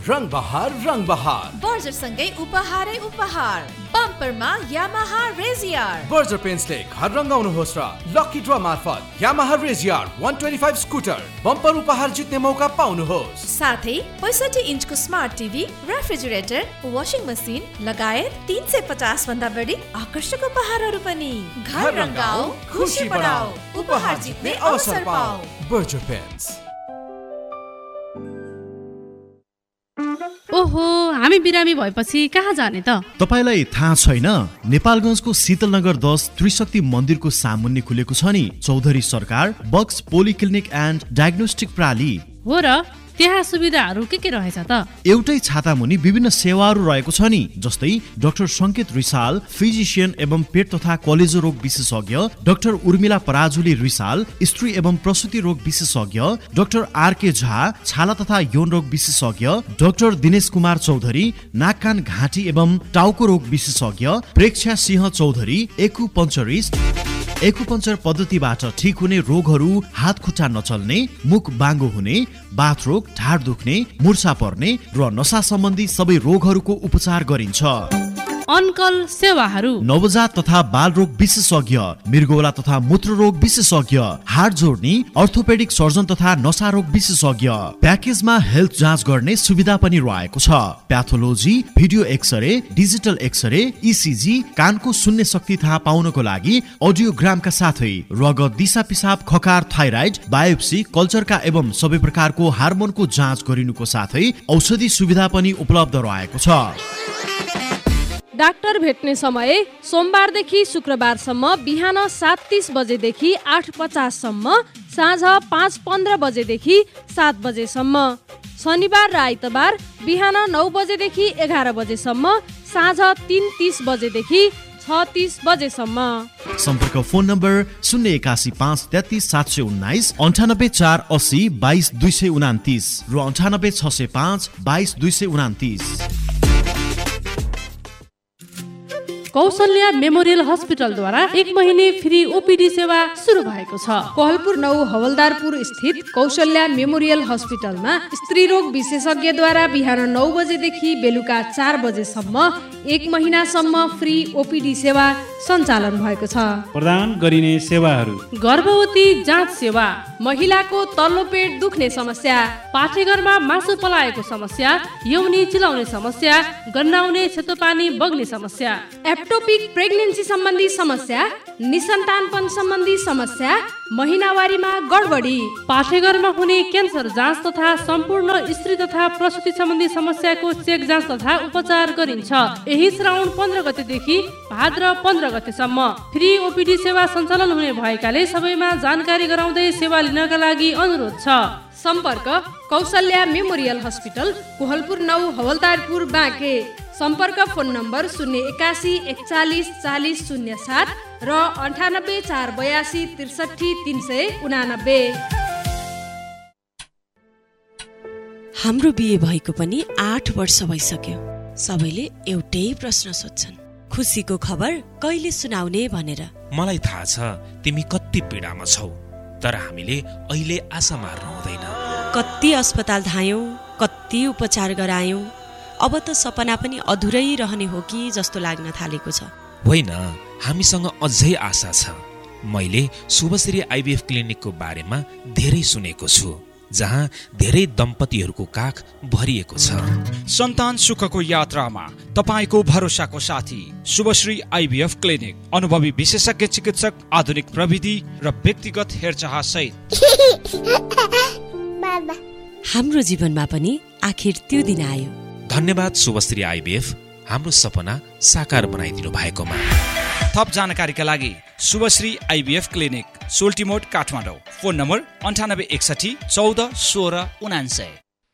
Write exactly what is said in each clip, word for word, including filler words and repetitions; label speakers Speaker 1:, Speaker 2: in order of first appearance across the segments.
Speaker 1: रङ बहार रङ बहार
Speaker 2: बर्जर सँगै उपहारै उपहार बम्परमा यामाहा रेजियर
Speaker 1: बर्जर पेन्ट्सले घर रङ्गाउनुहोस् र लकी ड्र मार्फत यामाहा रेजियर एक सय पच्चिस स्कुटर बम्पर उपहार जित्ने मौका पाउनुहोस्।
Speaker 2: साथै पैँसठी इन्चको smart TV, refrigerator, washing machine लगायत तीन सय पचास भन्दा बढी आकर्षक उपहारहरू पनि। घर रङ्गाऊ, खुसी बढाऊ, उपहार जित्ने अवसर पाऊ।
Speaker 1: Berger paints.
Speaker 3: ओहो, हामी बिरामी भएपछि कहाँ जाने त?
Speaker 4: तपाईलाई थाहा छैन? नेपालगञ्जको शीतलनगर दस त्रिशक्ति मन्दिरको सामुन्ने खुलेको छ नि चौधरी सरकार बक्स पोलिक्लिनिक एन्ड डायग्नोस्टिक प्रणाली।
Speaker 3: हो र, त्यहाँ सुविधाहरू के के रहेछ त?
Speaker 4: एउटै छाता मुनि विभिन्न सेवाहरू रहेको छ नि, जस्तै डाक्टर संकेत रिसाल फिजिशियन एवं पेट तथा कलेजो रोग विशेषज्ञ, डाक्टर उर्मिला पराजुली रिसाल स्त्री एवं प्रसुति रोग विशेषज्ञ, डाक्टर आर के झा छाला तथा यौन रोग विशेषज्ञ, डाक्टर दिनेश कुमार चौधरी नाक कान घाँटी एवं टाउको रोग विशेषज्ञ, प्रेक्षा सिंह चौधरी एक्युपञ्चरिस्ट एक्युपञ्चर पद्धतिबाट ठिक हुने रोगहरू, हात खुट्टा नचल्ने, मुख बाङ्गो हुने, बाथ रोग, ढाड दुख्ने, मुर्छा पर्ने र नसा सम्बन्धी सबै रोगहरूको उपचार गरिन्छ।
Speaker 3: अनकल सेवाहरू
Speaker 4: नवजात तथा बाल रोग विशेषज्ञ, मृगौला तथा मूत्र रोग विशेषज्ञ, हाड जोड्ने अर्थोपेडिक सर्जन तथा नसा रोग विशेषज्ञ। प्याकेजमा हेल्थ जाँच गर्ने सुविधा पनि रहेको छ। Pathology, video x-ray, digital x-ray, ECG, कानको सुन्ने शक्ति थाहा पाउनको लागि अडियोग्रामका साथै रगत, दिशा पिसाब, खकार, थाइराइड, बायोप्सी, कल्चरका एवं सबै प्रकारको हार्मोनको जाँच गरिनुको साथै औषधि सुविधा पनि उपलब्ध रहेको छ।
Speaker 5: डाक्टर भेट्ने समय सोमबारदेखि शुक्रबारसम्म बिहान सात तीस बजेदेखि आठ पचाससम्म, साँझ पाँच पन्ध्र बजेदेखि सात बजेसम्म। शनिबार र आइतबार बिहान नौ बजेदेखि एघार बजेसम्म, साँझ तिन तीस बजेदेखि छ तीस बजेसम्म।
Speaker 4: सम्पर्क फोन नम्बर शून्य एकासी पाँच तेत्तिस सात सय उन्नाइस, अन्ठानब्बे चार असी बाइस दुई सय उनातिस र अन्ठानब्बे छ सय पाँच बाइस दुई सय उनातिस।
Speaker 3: कौशल्या मेमोरियल हस्पिटलद्वारा एक महिने फ्री ओपीडी सेवा सुरु भएको छ।
Speaker 5: कोहलपुर नौ हवलदारपुर स्थित कौशल्या मेमोरियल हस्पिटलमा स्त्री रोग विशेषज्ञद्वारा बिहान नौ बजेदेखि बेलुका चार बजेसम्म एक महिनासम्म फ्री ओपीडी सेवा सञ्चालन भएको छ।
Speaker 6: प्रदान गरिने सेवाहरू:
Speaker 3: गर्भवती जाँच सेवा,
Speaker 5: महिलाको तल्लो पेट दुख्ने समस्या,
Speaker 3: पाठेघरमा मासु पलाएको समस्या, यौनी चिलाउने समस्या, गन्नाउने सेतो पानी बग्ने समस्या,
Speaker 5: एप्टोपिक प्रेग्नेन्सी सम्बन्धी समस्या, निसन्तानपन सम्बन्धी समस्या, महिनावारीमा गडबडी,
Speaker 3: पाठेघरमा हुने क्यान्सर जाँच तथा सम्पूर्ण स्त्री तथा प्रसुति सम्बन्धी समस्याको चेक जाँच तथा उपचार गरिन्छ। यही श्रावण पन्ध्र गतेदेखि भाद्र पन्ध्र गतेसम्म फ्री ओपीडी सेवा सञ्चालन हुने भएकाले सबैमा जानकारी गराउँदै सेवा लिनका लागि अनुरोध छ।
Speaker 5: सम्पर्क कौशल्या मेमोरियल हस्पिटल, कोहलपुर नौ हवलदारपुर बाँके। सम्पर्क फोन नम्बर शून्य एकासी एकचालिस चालिस शून्य सात र अन्ठानब्बे चार बयासी त्रिसठी तिन सय उनानब्बे।
Speaker 7: हाम्रो बिहे भएको पनि आठ वर्ष भइसक्यो। सबैले एउटै प्रश्न सोध्छन्, खुसीको खबर कहिले सुनाउने भनेर।
Speaker 8: मलाई थाहा छ तिमी कति पीडामा छौ, तर हामीले अहिले आशा मार्नु हुँदैन।
Speaker 7: कति अस्पताल धायौं, कति उपचार गरायौं, अब त सपना पनि अधुरै रहने हो कि जस्तो लाग्न थालेको छ।
Speaker 8: होइन, हामीसँग अझै आशा छ। मैले शुभश्री आइभीएफ क्लिनिकको बारेमा धेरै सुनेको छु, जहाँ धेरै दम्पतिहरूको काख भरिएको छ।
Speaker 9: सन्तान सुखको यात्रामा तपाईको भरोसाको साथी शुभश्री आइभीएफ क्लिनिक, अनुभवी विशेषज्ञ चिकित्सक, आधुनिक प्रविधि र व्यक्तिगत हेरचाह सहित।
Speaker 7: हाम्रो जीवनमा पनि आखिर त्यो दिन आयो।
Speaker 8: धन्यवाद शुभश्री आइभीएफ, हाम्रो सपना साकार बनाइदिनु भएकोमा।
Speaker 9: थप जानकारीका लागि Shubhashree IVF clinic, सोल्टिमोड, Kathmandu. Phone number अन्ठानब्बे एकसठी चौध सोह्र उनान्सय।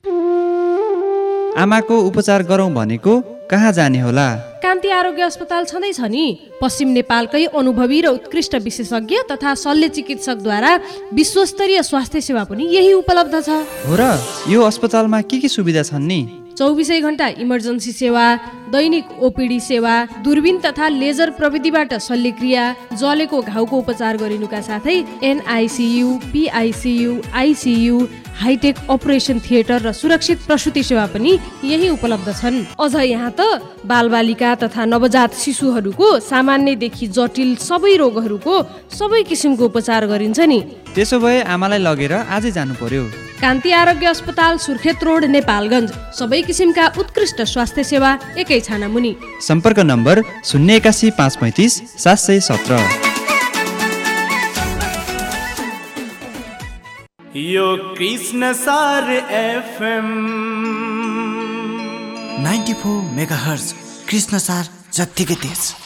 Speaker 6: आमाको उपचार गरौँ भनेको कहाँ जाने होला?
Speaker 5: कान्ति आरोग्य अस्पताल छँदैछ नि। पश्चिम नेपालकै अनुभवी र उत्कृष्ट विशेषज्ञ तथा शल्य चिकित्सकद्वारा विश्वस्तरीय स्वास्थ्य सेवा पनि यही उपलब्ध छ।
Speaker 6: हो र, यो अस्पतालमा के के सुविधा छन् नि?
Speaker 5: चौबिसै घण्टा इमर्जेन्सी सेवा, दैनिक ओपीडी सेवा, दूरबीन तथा लेजर प्रविधिबाट शल्यक्रिया, जलेको घाउको उपचार गरिनुका साथै NICU, PICU, ICU,
Speaker 3: hi tech operation theatre र सुरक्षित प्रसुति सेवा पनि यही उपलब्ध छन्। अझ यहाँ त बालबालिका तथा नवजात शिशुहरूको सामान्यदेखि जटिल सबै रोगहरूको सबै किसिमको उपचार गरिन्छ नि।
Speaker 6: त्यसो भए आमालाई लगेर आजै जानु पर्यो।
Speaker 3: कान्ति आरोग्य अस्पताल सुर्खेत रोड नेपालगञ्ज, सबै किसिमका उत्कृष्ट स्वास्थ्य सेवा एकै छाना मुनि।
Speaker 6: सम्पर्क नम्बर शून्य एकासी पाँच पैँतिस सात सय सत्र।
Speaker 10: यो कृष्ण सार FM
Speaker 11: ninety four mega hertz Krishna सार जत्तिकै तेज।